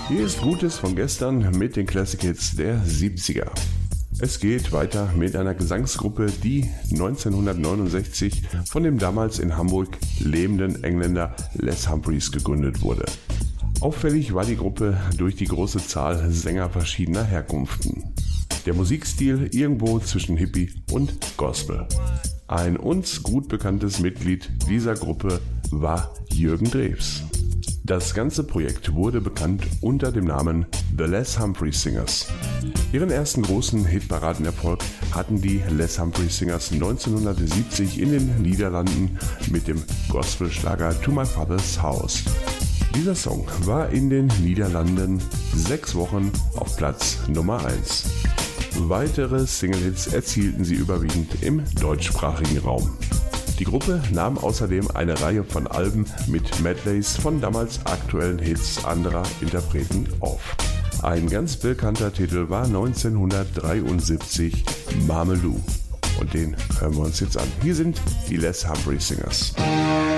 Hier ist Gutes von gestern mit den Classic Hits der 70er. Es geht weiter mit einer Gesangsgruppe, die 1969 von dem damals in Hamburg lebenden Engländer Les Humphreys gegründet wurde. Auffällig war die Gruppe durch die große Zahl Sänger verschiedener Herkunften. Der Musikstil irgendwo zwischen Hippie und Gospel. Ein uns gut bekanntes Mitglied dieser Gruppe war Jürgen Drews. Das ganze Projekt wurde bekannt unter dem Namen The Les Humphreys Singers. Ihren ersten großen Hitparadenerfolg hatten die Les Humphreys Singers 1970 in den Niederlanden mit dem Gospelschlager To My Father's House. Dieser Song war in den Niederlanden 6 Wochen auf Platz Nummer 1. Weitere Single-Hits erzielten sie überwiegend im deutschsprachigen Raum. Die Gruppe nahm außerdem eine Reihe von Alben mit Medleys von damals aktuellen Hits anderer Interpreten auf. Ein ganz bekannter Titel war 1973 Mamelou. Und den hören wir uns jetzt an. Hier sind die Les Humphreys Singers.